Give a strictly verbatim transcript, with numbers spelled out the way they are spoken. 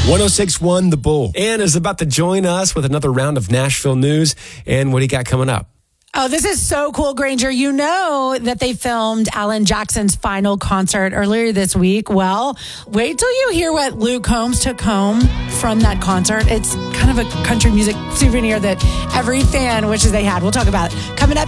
one oh six point one The Bull. Ann is about to join us with another round of Nashville news. And what do you got coming up? Oh, this is so cool, Granger. You know that they filmed Alan Jackson's final concert earlier this week. Well, wait till you hear what Luke Combs took home from that concert. It's kind of a country music souvenir that every fan wishes they had. We'll talk about it coming up.